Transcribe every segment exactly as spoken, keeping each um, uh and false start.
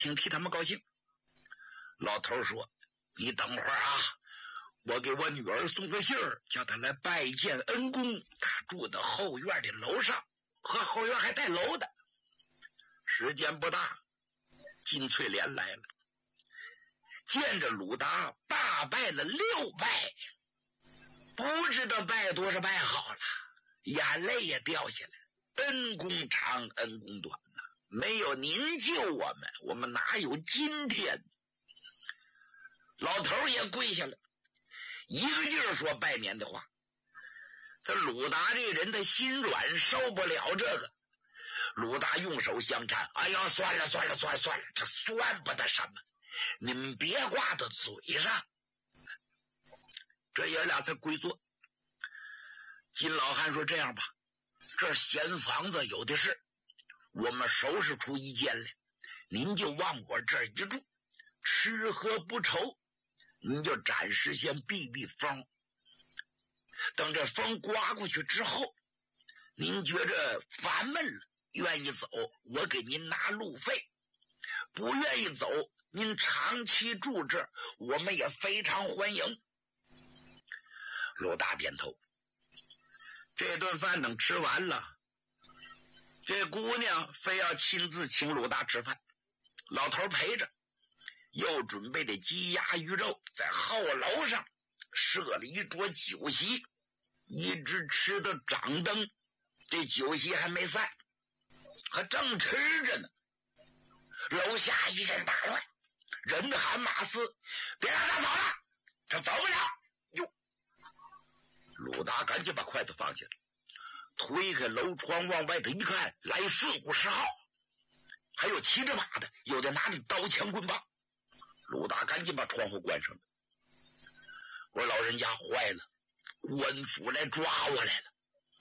挺替他们高兴。老头说：“你等会儿啊，我给我女儿送个信儿，叫她来拜见恩公。她住的后院的楼上，和后院还带楼的。”时间不大，金翠莲来了，见着鲁达大拜了六拜，不知道拜多少拜好了，眼泪也掉下来。恩公长，恩公短呐、啊，没有您救我们，我们哪有今天？老头也跪下了，一个劲儿说拜年的话。这鲁达这人他心软，受不了这个。鲁达用手相搀，哎呀，算了算了算了算了，这算不得什么，你们别挂到嘴上。这爷俩才归坐。金老汉说：“这样吧，这闲房子有的是，我们收拾出一间来，您就往我这儿一住，吃喝不愁，您就暂时先避避风。等这风刮过去之后，您觉着烦闷了，愿意走，我给您拿路费；不愿意走，您长期住这儿，我们也非常欢迎。”鲁大点头。这顿饭等吃完了，这姑娘非要亲自请鲁大吃饭，老头陪着，又准备的鸡鸭鱼肉，在后楼上设了一桌酒席，一直吃到掌灯，这酒席还没散，还正吃着呢。楼下一阵大乱，人喊马嘶：“别让他走了，他走不了！”哟，鲁达赶紧把筷子放下，推开楼窗往外头一看，来四五十号，还有骑着马的，有的拿着刀枪棍棒。鲁达赶紧把窗户关上了。我说：“老人家，坏了，官府来抓我来了。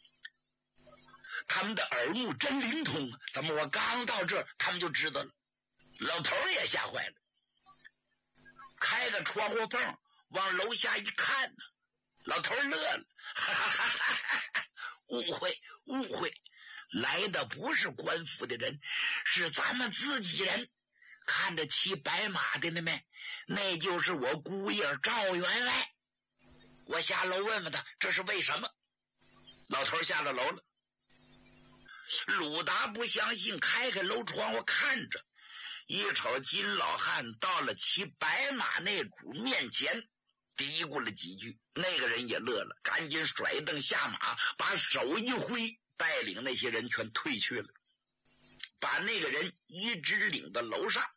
他们的耳目真灵通，怎么我刚到这儿他们就知道了？”老头也吓坏了，开个窗户缝往楼下一看呢，老头乐了，哈哈哈哈哈，误会误会，来的不是官府的人，是咱们自己人。看着骑白马的那没，那就是我姑爷赵员外。我下楼问问他这是为什么。老头下了楼了。鲁达不相信，开开楼窗户看着，一瞅金老汉到了骑白马那主面前，嘀咕了几句，那个人也乐了，赶紧甩蹬下马，把手一挥，带领那些人全退去了，把那个人一直领到楼上。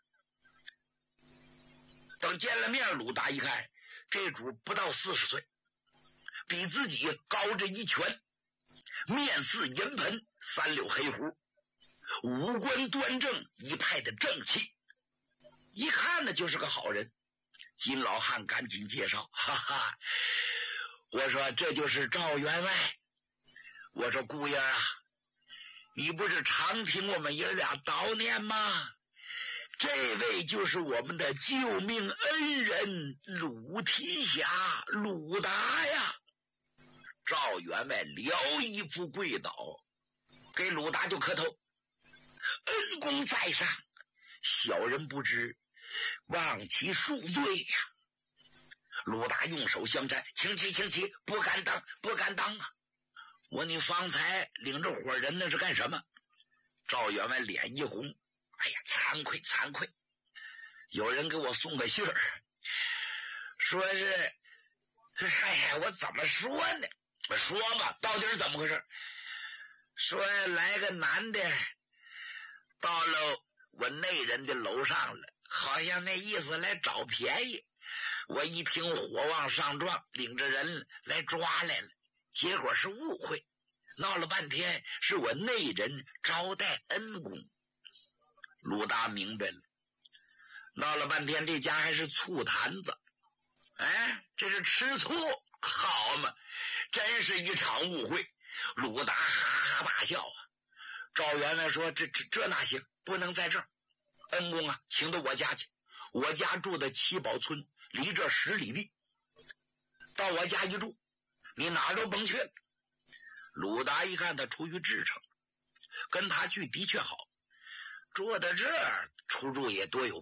等见了面，鲁达一看，这主不到四十岁，比自己高着一拳，面似银盆，三绺黑胡，五官端正，一派的正气，一看呢就是个好人。金老汉赶紧介绍：“哈哈，我说这就是赵员外。我说姑爷啊，你不是常听我们爷俩叨念吗？这位就是我们的救命恩人鲁提辖鲁达呀。”赵员外撩衣服跪倒，给鲁达就磕头：“恩公在上，小人不知，望其恕罪呀。”鲁达用手相搀：“请起请起，不敢当不敢当啊！我你方才领着伙人那是干什么？”赵员外脸一红：“哎呀，惭愧惭愧，有人给我送个信儿，说是，哎呀，我怎么说呢？说吧，到底是怎么回事？说来个男的到了我内人的楼上了，好像那意思来找便宜。我一听火往上撞，领着人来抓来了，结果是误会，闹了半天是我内人招待恩公。”鲁达明白了，闹了半天这家还是醋坛子，哎，这是吃醋，好嘛，真是一场误会。鲁达哈哈大笑啊。赵员外说：“这这这哪行，不能在这儿。恩公啊，请到我家去，我家住的七宝村，离这十里地，到我家一住，你哪儿都甭去了。”鲁达一看他出于至诚，跟他去的确好。 住到这儿出入也多有